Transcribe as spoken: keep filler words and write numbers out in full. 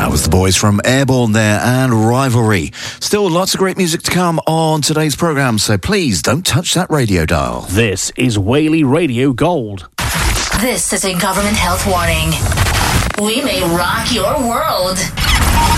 That was the boys from Airborne there and Rivalry. Still lots of great music to come on today's programme, so please don't touch that radio dial. This is Whaley Radio Gold. This is a government health warning. We may rock your world.